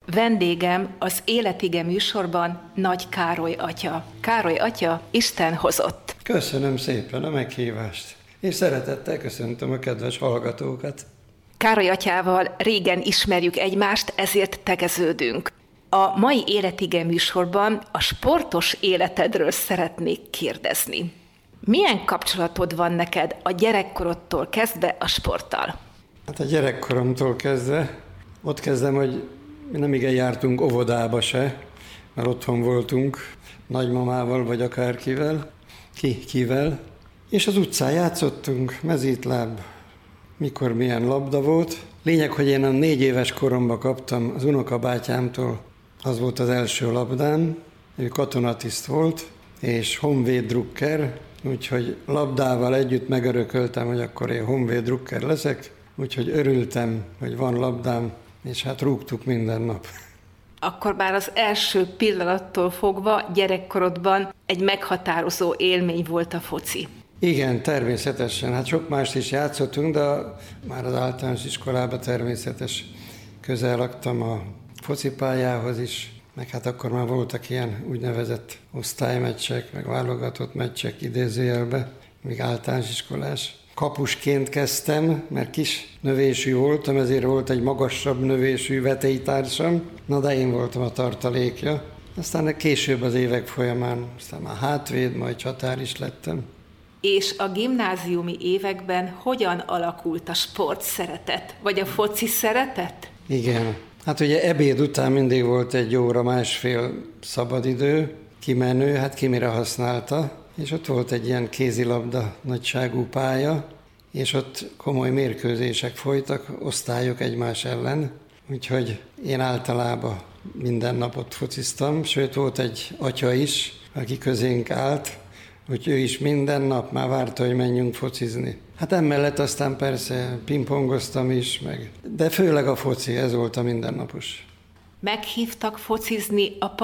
Vendégem az Életige műsorban Nagy Károly atya. Károly atya, Isten hozott. Köszönöm szépen a meghívást, és szeretettel köszöntöm a kedves hallgatókat. Károly atyával régen ismerjük egymást, ezért tegeződünk. A mai Életige műsorban a sportos életedről szeretnék kérdezni. Milyen kapcsolatod van neked a gyerekkorodtól kezdve a sporttal? Hát a gyerekkoromtól kezdve, ott kezdem, hogy nem igen jártunk óvodába se, mert otthon voltunk nagymamával vagy akárkivel, kivel, és az utcán játszottunk, mezítláb, mikor milyen labda volt. Lényeg, hogy én a 4 éves koromban kaptam az unokabátyámtól, az volt az első labdám, ő katonatiszt volt, és honvéd drukker, úgyhogy labdával együtt megörököltem, hogy akkor én honvéd drukker leszek, úgyhogy örültem, hogy van labdám, és hát rúgtuk minden nap. Akkor már az első pillanattól fogva gyerekkorodban egy meghatározó élmény volt a foci. Igen, természetesen. Hát sok mást is játszottunk, de már az általános iskolában természetes közel laktam a focipályához is, meg hát akkor már voltak ilyen úgynevezett osztálymeccsek, meg válogatott meccsek idézőjelbe, még általános iskolás. Kapusként kezdtem, mert kis növésű voltam, ezért volt egy magasabb növésű vetélytársam, na de én voltam a tartalékja. Aztán később az évek folyamán, aztán már hátvéd, majd csatár is lettem. És a gimnáziumi években hogyan alakult a sport szeretet, vagy a foci szeretet? Igen. Hát ugye ebéd után mindig volt 1 óra, másfél szabadidő, kimenő, hát ki mire használta, és ott volt egy ilyen kézilabda nagyságú pálya, és ott komoly mérkőzések folytak, osztályok egymás ellen, úgyhogy én általában minden napot fociztam, sőt volt egy atya is, aki közénk állt, hogy ő is minden nap már várta, hogy menjünk focizni. Hát emellett aztán persze pingpongoztam is, de főleg a foci, ez volt a mindennapos. Meghívtak focizni a